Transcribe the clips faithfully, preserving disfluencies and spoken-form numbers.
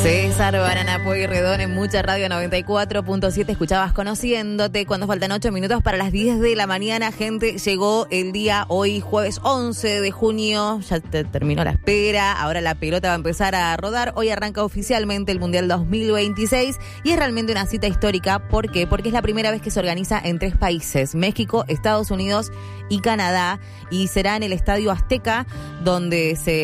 César Banana Pueyrredón en Mucha Radio noventa y cuatro punto siete. Escuchabas Conociéndote cuando faltan ocho minutos para las diez de la mañana. Gente, llegó el día hoy, jueves once de junio. Ya te terminó la espera. Ahora la pelota va a empezar a rodar. Hoy arranca oficialmente el Mundial dos mil veintiséis y es realmente una cita histórica. ¿Por qué? Porque es la primera vez que se organiza en tres países: México, Estados Unidos y Canadá. Y será en el Estadio Azteca donde se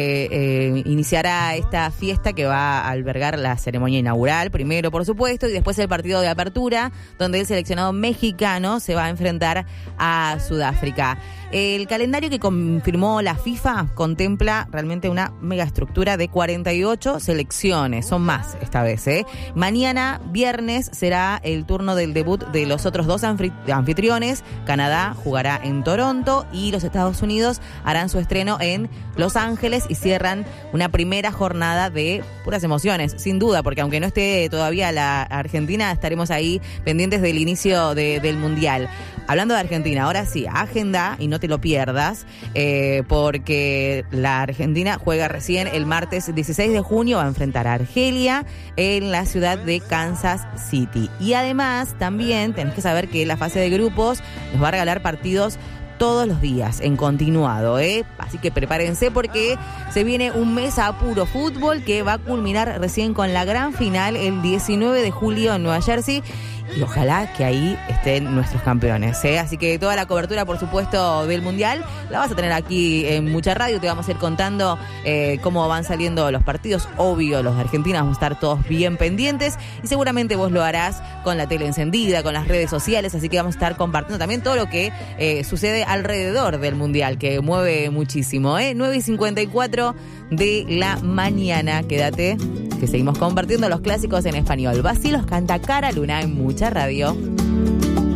eh, iniciará esta fiesta que va a albergar la ceremonia inaugural, primero por supuesto, y después el partido de apertura, donde el seleccionado mexicano se va a enfrentar a Sudáfrica. El calendario que confirmó la FIFA contempla realmente una megaestructura de cuarenta y ocho selecciones, son más esta vez, ¿eh? Mañana, viernes, será el turno del debut de los otros dos anfitriones. Canadá jugará en Toronto y los Estados Unidos harán su estreno en Los Ángeles y cierran una primera jornada de puras emociones, sin duda, porque aunque no esté todavía la Argentina, estaremos ahí pendientes del inicio de, del Mundial. Hablando de Argentina, ahora sí, agenda y no te lo pierdas, eh, porque la Argentina juega recién el martes dieciséis de junio, va a enfrentar a Argelia en la ciudad de Kansas City. Y además también tenés que saber que la fase de grupos nos va a regalar partidos todos los días, en continuado, ¿eh? Así que prepárense porque se viene un mes a puro fútbol que va a culminar recién con la gran final el diecinueve de julio en Nueva Jersey. Y ojalá que ahí estén nuestros campeones, ¿eh? Así que toda la cobertura, por supuesto, del Mundial la vas a tener aquí en Mucha Radio. Te vamos a ir contando eh, cómo van saliendo los partidos. Obvio, los de Argentina vamos a estar todos bien pendientes. Y seguramente vos lo harás con la tele encendida, con las redes sociales. Así que vamos a estar compartiendo también todo lo que eh, sucede alrededor del Mundial, que mueve muchísimo, ¿eh? nueve y cincuenta y cuatro de la mañana. Quédate, que seguimos compartiendo los clásicos en español. Vacilos canta Cara Luna en Mucha Radio.